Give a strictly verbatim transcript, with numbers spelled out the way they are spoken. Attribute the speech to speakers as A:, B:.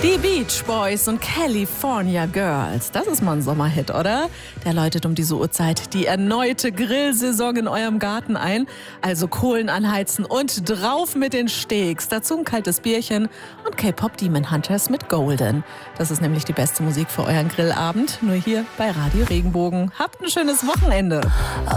A: Die Beach Boys und California Girls. Das ist mal ein Sommerhit, oder? Der läutet um diese Uhrzeit die erneute Grillsaison in eurem Garten ein. Also Kohlen anheizen und drauf mit den Steaks. Dazu ein kaltes Bierchen und K-Pop Demon Hunters mit Golden. Das ist nämlich die beste Musik für euren Grillabend. Nur hier bei Radio Regenbogen. Habt ein schönes Wochenende.